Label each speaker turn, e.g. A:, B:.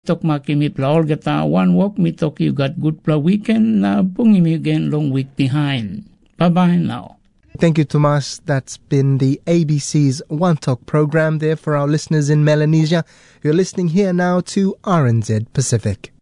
A: Tok makimi plaol gata one walk me talk you got good pla weekend na bungi me again long week behind. Bye-bye now.
B: Thank you, Tomas. That's been the ABC's One Talk program there for our listeners in Melanesia. You're listening here now to RNZ Pacific.